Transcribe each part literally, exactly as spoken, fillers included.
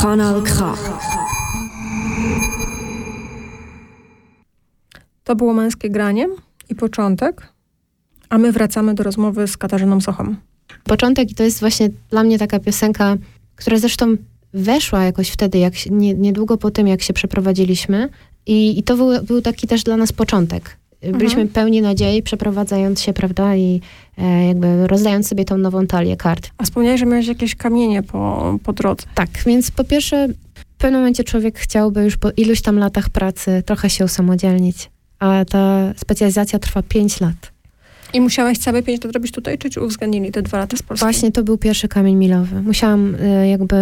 Kanal K. To było Męskie Granie i początek, a my wracamy do rozmowy z Katarzyną Sochą. Początek i to jest właśnie dla mnie taka piosenka, która zresztą weszła jakoś wtedy, jak się, nie, niedługo po tym, jak się przeprowadziliśmy. I, i to był, był taki też dla nas początek. Byliśmy mhm. pełni nadziei, przeprowadzając się, prawda, i e, jakby rozdając sobie tą nową talię kart. A wspomniałeś, że miałeś jakieś kamienie po, po drodze. Tak, więc po pierwsze, w pewnym momencie człowiek chciałby już po iluś tam latach pracy trochę się usamodzielnić, a ta specjalizacja trwa pięć lat. I musiałaś całe pięć lat robić tutaj, czy ci uwzględnili te dwa lata z Polski? Właśnie to był pierwszy kamień milowy. Musiałam e, jakby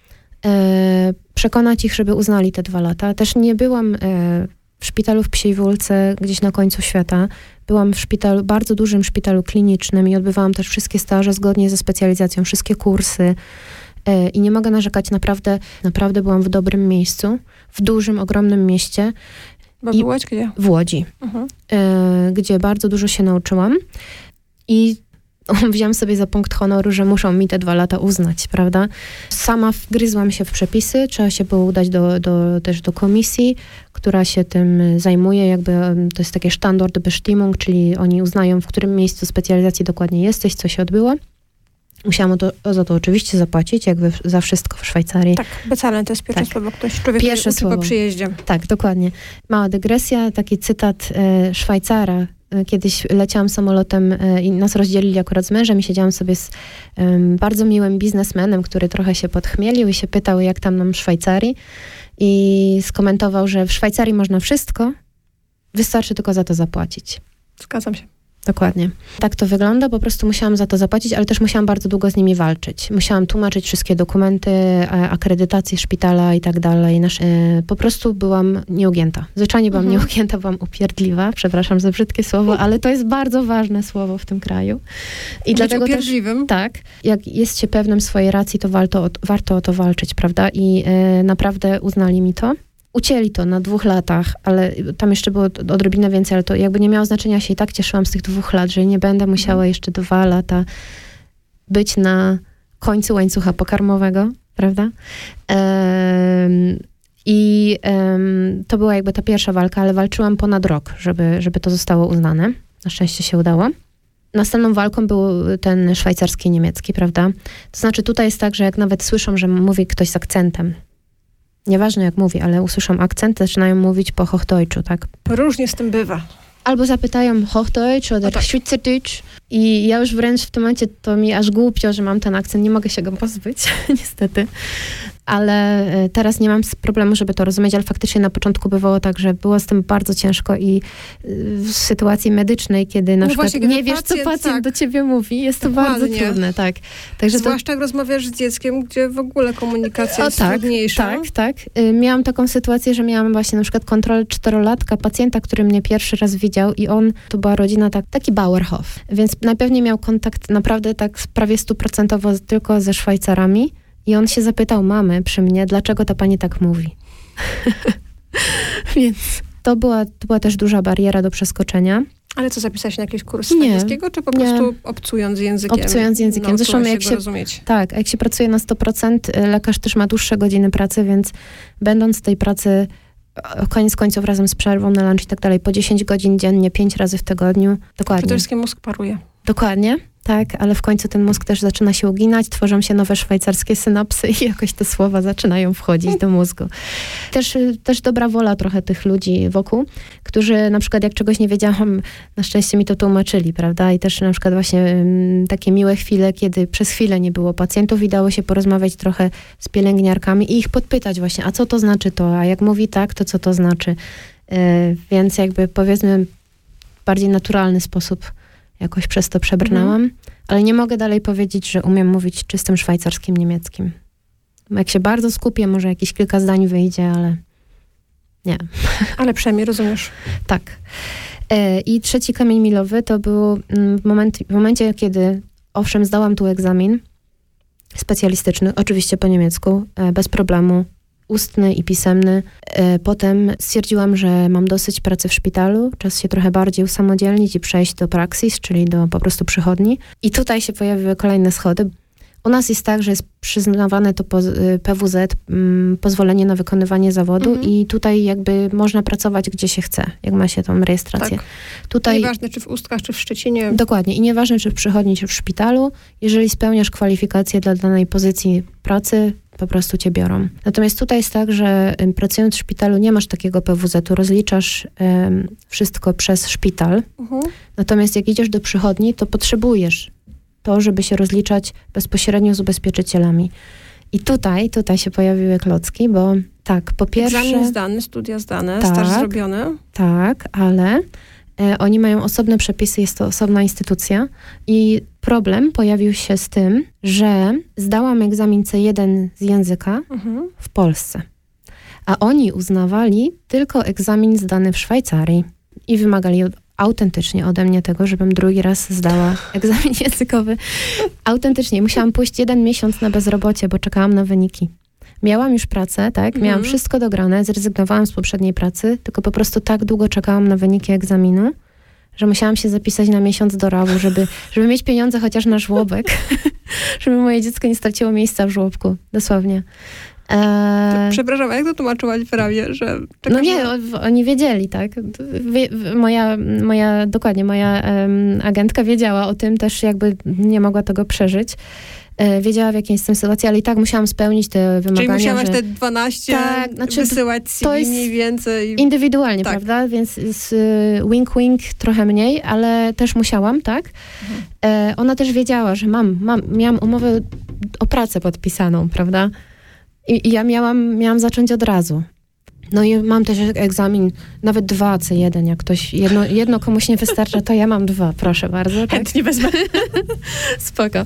e, przekonać ich, żeby uznali te dwa lata. Też nie byłam... E, w szpitalu w Psiej Wólce, gdzieś na końcu świata. Byłam w szpitalu, bardzo dużym szpitalu klinicznym i odbywałam też wszystkie staże zgodnie ze specjalizacją, wszystkie kursy. Yy, I nie mogę narzekać, naprawdę, naprawdę byłam w dobrym miejscu, w dużym, ogromnym mieście. Bo byłaś gdzie? W Łodzi, uh-huh. yy, gdzie bardzo dużo się nauczyłam. I wziąłam sobie za punkt honoru, że muszą mi te dwa lata uznać, prawda? Sama wgryzłam się w przepisy, trzeba się było udać do, do, też do komisji, która się tym zajmuje, jakby to jest takie Standortbestimmung, czyli oni uznają, w którym miejscu specjalizacji dokładnie jesteś, co się odbyło. Musiałam to, za to oczywiście zapłacić, jakby za wszystko w Szwajcarii. Tak, bezcalne to jest pierwsze tak. słowo, ktoś człowiek pierwsze uczy słowo. Po przyjeździe. Tak, dokładnie. Mała dygresja, taki cytat e, Szwajcara. Kiedyś leciałam samolotem e, i nas rozdzielili akurat z mężem i siedziałam sobie z e, bardzo miłym biznesmenem, który trochę się podchmielił i się pytał, jak tam nam w Szwajcarii. I skomentował, że w Szwajcarii można wszystko, wystarczy tylko za to zapłacić. Zgadzam się. Dokładnie. Tak to wygląda, po prostu musiałam za to zapłacić, ale też musiałam bardzo długo z nimi walczyć. Musiałam tłumaczyć wszystkie dokumenty, akredytacje szpitala i tak dalej. Po prostu byłam nieugięta. Zwyczajnie byłam mhm. nieugięta, byłam upierdliwa. Przepraszam za brzydkie słowo, ale to jest bardzo ważne słowo w tym kraju. I Być dlatego upierdliwym. Też, tak, jak jest się pewnym swojej racji, to warto, warto o to walczyć, prawda? I e, naprawdę uznali mi to. Ucięli to na dwóch latach, ale tam jeszcze było odrobinę więcej, ale to jakby nie miało znaczenia, się i tak cieszyłam z tych dwóch lat, że nie będę musiała jeszcze dwa lata być na końcu łańcucha pokarmowego, prawda? Um, I um, to była jakby ta pierwsza walka, ale walczyłam ponad rok, żeby, żeby to zostało uznane. Na szczęście się udało. Następną walką był ten szwajcarski, niemiecki, prawda? To znaczy tutaj jest tak, że jak nawet słyszą, że mówi ktoś z akcentem, nieważne jak mówi, ale usłyszą akcent, zaczynają mówić po Hochdeutschu, tak? Różnie z tym bywa. Albo zapytają Hochdeutsch oder tak. Schweizerdeutsch i ja już wręcz w tym momencie to mi aż głupio, że mam ten akcent, nie mogę się go pozbyć, niestety. Ale teraz nie mam problemu, żeby to rozumieć, ale faktycznie na początku bywało tak, że było z tym bardzo ciężko i w sytuacji medycznej, kiedy na no przykład właśnie, nie wiesz, pacjent, co pacjent tak. do ciebie mówi, jest to Dokładnie. bardzo trudne, tak. Także Zwłaszcza to... jak rozmawiasz z dzieckiem, gdzie w ogóle komunikacja o, jest tak, trudniejsza. Tak, tak. Miałam taką sytuację, że miałam właśnie na przykład kontrolę czterolatka, pacjenta, który mnie pierwszy raz widział i on, to była rodzina tak, taki Bauerhof, więc najpewniej miał kontakt naprawdę tak prawie stuprocentowo tylko ze Szwajcarami. I on się zapytał mamy przy mnie, dlaczego ta pani tak mówi. Więc to była, to była też duża bariera do przeskoczenia. Ale co, zapisać na jakiś kurs angielskiego, czy po nie. prostu obcując językiem? Obcując językiem. Zresztą jak się, rozumieć. Tak, jak się pracuje na sto procent, lekarz też ma dłuższe godziny pracy, więc będąc w tej pracy koniec końców razem z przerwą na lunch i tak dalej, po dziesięć godzin dziennie, pięć razy w tygodniu. Dokładnie. Przede wszystkim mózg paruje. Dokładnie. Tak, ale w końcu ten mózg też zaczyna się uginać, tworzą się nowe szwajcarskie synapsy i jakoś te słowa zaczynają wchodzić do mózgu. Też, też dobra wola trochę tych ludzi wokół, którzy na przykład jak czegoś nie wiedziałam, na szczęście mi to tłumaczyli, prawda? I też na przykład właśnie m, takie miłe chwile, kiedy przez chwilę nie było pacjentów i dało się porozmawiać trochę z pielęgniarkami i ich podpytać właśnie, a co to znaczy to, a jak mówi tak, to co to znaczy. Yy, więc jakby powiedzmy w bardziej naturalny sposób jakoś przez to przebrnęłam, mm. ale nie mogę dalej powiedzieć, że umiem mówić czystym szwajcarskim niemieckim. Jak się bardzo skupię, może jakieś kilka zdań wyjdzie, ale nie. Ale przynajmniej rozumiesz. Tak. E, I trzeci kamień milowy to był w, moment, w momencie, kiedy owszem, zdałam tu egzamin specjalistyczny, oczywiście po niemiecku, e, bez problemu, ustny i pisemny. Potem stwierdziłam, że mam dosyć pracy w szpitalu, czas się trochę bardziej usamodzielnić i przejść do praksis, czyli do po prostu przychodni. I tutaj się pojawiły kolejne schody. U nas jest tak, że jest przyznawane to P W Z, mm, pozwolenie na wykonywanie zawodu mhm. i tutaj jakby można pracować gdzie się chce, jak ma się tą rejestrację. Tak. Tutaj, nieważne czy w Ustkach, czy w Szczecinie. Dokładnie. I nieważne czy w przychodni, czy w szpitalu, jeżeli spełniasz kwalifikacje dla danej pozycji pracy, po prostu cię biorą. Natomiast tutaj jest tak, że pracując w szpitalu nie masz takiego P W Z-u, rozliczasz um, wszystko przez szpital. Mhm. Natomiast jak idziesz do przychodni, to potrzebujesz to, żeby się rozliczać bezpośrednio z ubezpieczycielami. I tutaj, tutaj się pojawiły klocki, bo tak, po pierwsze... Egzamin zdany, studia zdane, tak, staż zrobiony. Tak, ale e, oni mają osobne przepisy, jest to osobna instytucja i problem pojawił się z tym, że zdałam egzamin C jeden z języka mhm. w Polsce, a oni uznawali tylko egzamin zdany w Szwajcarii i wymagali autentycznie ode mnie tego, żebym drugi raz zdała egzamin językowy. Autentycznie. Musiałam pójść jeden miesiąc na bezrobocie, bo czekałam na wyniki. Miałam już pracę, tak? Miałam mm. wszystko dograne, zrezygnowałam z poprzedniej pracy, tylko po prostu tak długo czekałam na wyniki egzaminu, że musiałam się zapisać na miesiąc do rawu, żeby, żeby mieć pieniądze chociaż na żłobek, żeby moje dziecko nie straciło miejsca w żłobku. Dosłownie. To, przepraszam, a jak to tłumaczyłaś w rawie, że... No nie, o, oni wiedzieli, tak. Wie, moja, moja, dokładnie, moja um, agentka wiedziała o tym, też jakby nie mogła tego przeżyć. E, wiedziała, w jakiej jestem sytuacji, ale i tak musiałam spełnić te wymagania. Czyli musiałaś że... te dwanaście tak, znaczy, wysyłać C V mniej więcej. Indywidualnie, tak. prawda? Więc z wink-wink trochę mniej, ale też musiałam, tak? Mhm. E, ona też wiedziała, że mam, mam, miałam umowę o pracę podpisaną, prawda? I, I ja miałam, miałam zacząć od razu. No i mam też egzamin, nawet dwa C jeden, jak ktoś, jedno, jedno komuś nie wystarcza, to ja mam dwa, proszę bardzo. Tak? Chętnie wezmę. Spoko.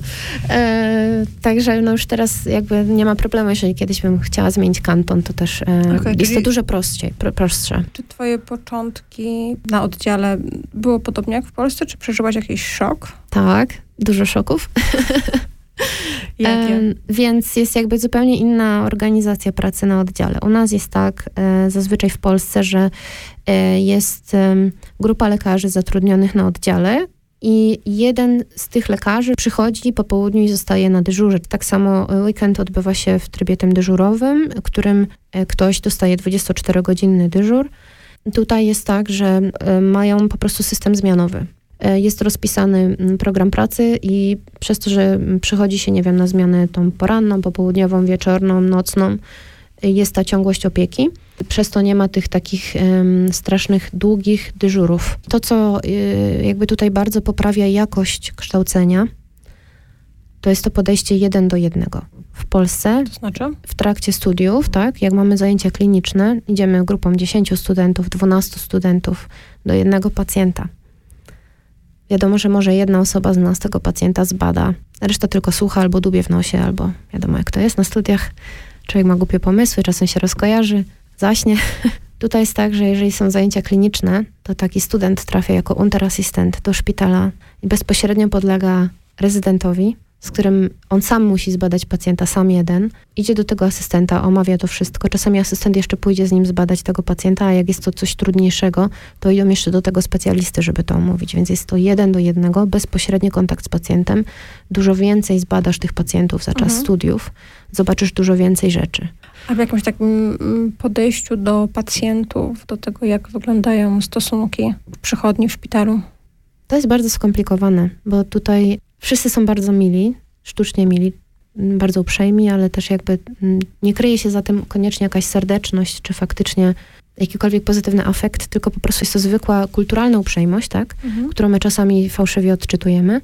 E, także no już teraz jakby nie ma problemu, jeżeli kiedyś bym chciała zmienić kanton, to też e, okay, jest to dużo prostsze, pro, prostsze. Czy twoje początki na oddziale było podobnie jak w Polsce, czy przeżyłaś jakiś szok? Tak, dużo szoków. Jakie? E, więc jest jakby zupełnie inna organizacja pracy na oddziale. U nas jest tak, e, zazwyczaj w Polsce, że e, jest e, grupa lekarzy zatrudnionych na oddziale i jeden z tych lekarzy przychodzi po południu i zostaje na dyżurze. Tak samo weekend odbywa się w trybie tym dyżurowym, w którym e, ktoś dostaje dwudziestoczterogodzinny dyżur. Tutaj jest tak, że e, mają po prostu system zmianowy. Jest rozpisany program pracy i przez to, że przychodzi się, nie wiem, na zmianę tą poranną, popołudniową, wieczorną, nocną, jest ta ciągłość opieki. Przez to nie ma tych takich um, strasznych, długich dyżurów. To, co y, jakby tutaj bardzo poprawia jakość kształcenia, to jest to podejście jeden do jednego. W Polsce, to znaczy? W trakcie studiów, tak, jak mamy zajęcia kliniczne, idziemy grupą dziesięciu studentów, dwunastu studentów do jednego pacjenta. Wiadomo, że może jedna osoba z nas tego pacjenta zbada, reszta tylko słucha albo dubie w nosie, albo wiadomo jak to jest na studiach. Człowiek ma głupie pomysły, czasem się rozkojarzy, zaśnie. Tutaj jest tak, że jeżeli są zajęcia kliniczne, to taki student trafia jako unterasystent do szpitala i bezpośrednio podlega rezydentowi, z którym on sam musi zbadać pacjenta, sam jeden. Idzie do tego asystenta, omawia to wszystko. Czasami asystent jeszcze pójdzie z nim zbadać tego pacjenta, a jak jest to coś trudniejszego, to idą jeszcze do tego specjalisty, żeby to omówić. Więc jest to jeden do jednego, bezpośredni kontakt z pacjentem. Dużo więcej zbadasz tych pacjentów za czas mhm. studiów. Zobaczysz dużo więcej rzeczy. A w jakimś takim podejściu do pacjentów, do tego, jak wyglądają stosunki w przychodni, w szpitalu? To jest bardzo skomplikowane, bo tutaj wszyscy są bardzo mili, sztucznie mili, bardzo uprzejmi, ale też jakby nie kryje się za tym koniecznie jakaś serdeczność, czy faktycznie jakikolwiek pozytywny afekt, tylko po prostu jest to zwykła kulturalna uprzejmość, tak? Mhm. Którą my czasami fałszywie odczytujemy.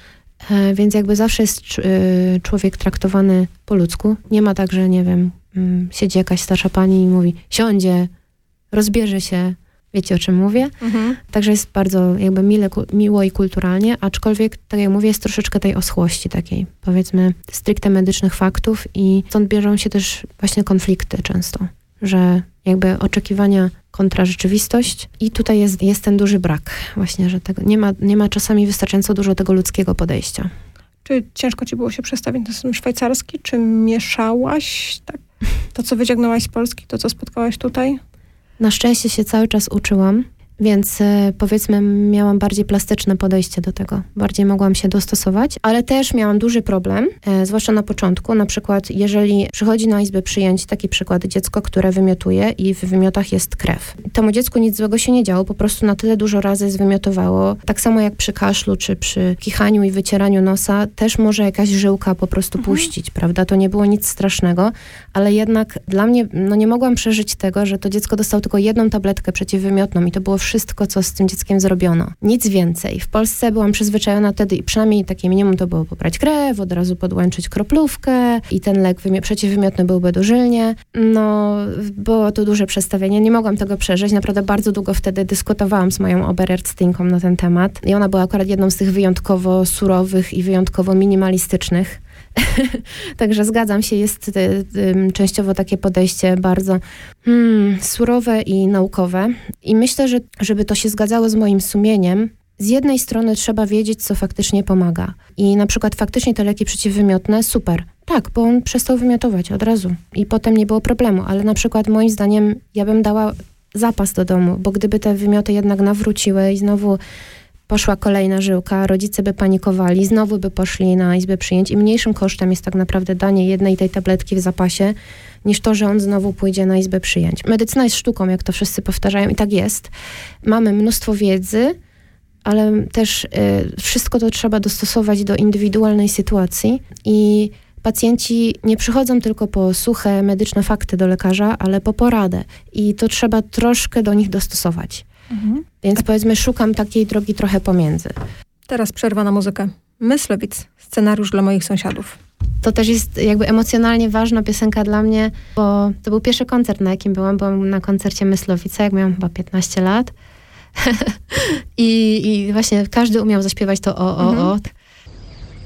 E, więc jakby zawsze jest y, człowiek traktowany po ludzku. Nie ma tak, że nie wiem, y, siedzi jakaś starsza pani i mówi, siądzie, rozbierze się. Wiecie, o czym mówię? Mhm. Także jest bardzo jakby mile, miło i kulturalnie, aczkolwiek, tak jak mówię, jest troszeczkę tej oschłości takiej, powiedzmy, stricte medycznych faktów i stąd bierzą się też właśnie konflikty często, że jakby oczekiwania kontra rzeczywistość i tutaj jest, jest ten duży brak właśnie, że tego nie ma, nie ma czasami wystarczająco dużo tego ludzkiego podejścia. Czy ciężko ci było się przestawić na system szwajcarski? Czy mieszałaś tak? To, co wyciągnęłaś z Polski, to, co spotkałaś tutaj? Na szczęście się cały czas uczyłam Więc e, powiedzmy miałam bardziej plastyczne podejście do tego. Bardziej mogłam się dostosować, ale też miałam duży problem, e, zwłaszcza na początku. Na przykład jeżeli przychodzi na izbę przyjęć, taki przykład, dziecko, które wymiotuje i w wymiotach jest krew. Temu dziecku nic złego się nie działo, po prostu na tyle dużo razy zwymiotowało. Tak samo jak przy kaszlu, czy przy kichaniu i wycieraniu nosa, też może jakaś żyłka po prostu mhm. puścić, prawda? To nie było nic strasznego, ale jednak dla mnie, no nie mogłam przeżyć tego, że to dziecko dostało tylko jedną tabletkę przeciwwymiotną i to było wszystko, co z tym dzieckiem zrobiono. Nic więcej. W Polsce byłam przyzwyczajona wtedy i przynajmniej takie minimum to było pobrać krew, od razu podłączyć kroplówkę i ten lek wymi- przeciwwymiotny byłby dożylnie. No, było to duże przestawienie. Nie mogłam tego przeżyć. Naprawdę bardzo długo wtedy dyskutowałam z moją oberärztynką na ten temat. I ona była akurat jedną z tych wyjątkowo surowych i wyjątkowo minimalistycznych. Także zgadzam się, jest y, y, częściowo takie podejście bardzo hmm, surowe i naukowe. I myślę, że żeby to się zgadzało z moim sumieniem, z jednej strony trzeba wiedzieć, co faktycznie pomaga. I na przykład faktycznie te leki przeciwwymiotne, super. Tak, bo on przestał wymiotować od razu i potem nie było problemu. Ale na przykład moim zdaniem ja bym dała zapas do domu, bo gdyby te wymioty jednak nawróciły i znowu poszła kolejna żyłka, rodzice by panikowali, znowu by poszli na izbę przyjęć i mniejszym kosztem jest tak naprawdę danie jednej tej tabletki w zapasie, niż to, że on znowu pójdzie na izbę przyjęć. Medycyna jest sztuką, jak to wszyscy powtarzają i tak jest. Mamy mnóstwo wiedzy, ale też y, wszystko to trzeba dostosować do indywidualnej sytuacji i pacjenci nie przychodzą tylko po suche medyczne fakty do lekarza, ale po poradę i to trzeba troszkę do nich dostosować. Mhm. Więc powiedzmy, szukam takiej drogi trochę pomiędzy. Teraz przerwa na muzykę. Myslowic, scenariusz dla moich sąsiadów. To też jest jakby emocjonalnie ważna piosenka dla mnie, bo to był pierwszy koncert, na jakim byłam. Byłam na koncercie Myslowica, jak miałam chyba piętnaście lat. I, I właśnie każdy umiał zaśpiewać to o, o, mhm. o.